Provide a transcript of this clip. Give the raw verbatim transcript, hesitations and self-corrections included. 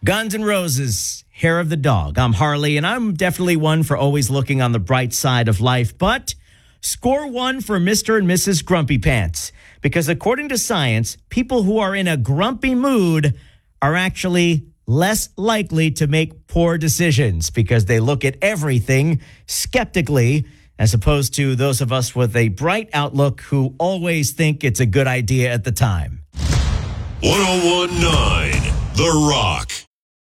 Guns N' Roses, Hair of the Dog. I'm Harley, and I'm definitely one for always looking on the bright side of life. But score one for Mister and Missus Grumpy Pants. Because according to science, people who are in a grumpy mood are actually less likely to make poor decisions because they look at everything skeptically, as opposed to those of us with a bright outlook who always think it's a good idea at the time. ten nineteen The Rock.